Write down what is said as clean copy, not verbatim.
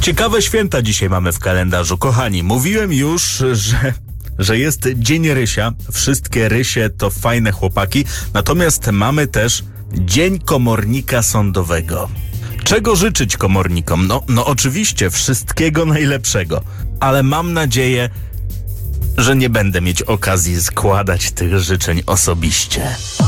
Ciekawe święta dzisiaj mamy w kalendarzu. Kochani, mówiłem już, że jest Dzień Rysia. Wszystkie rysie to fajne chłopaki. Natomiast mamy też Dzień Komornika Sądowego. Czego życzyć komornikom? No oczywiście wszystkiego najlepszego. Ale mam nadzieję, że nie będę mieć okazji składać tych życzeń osobiście.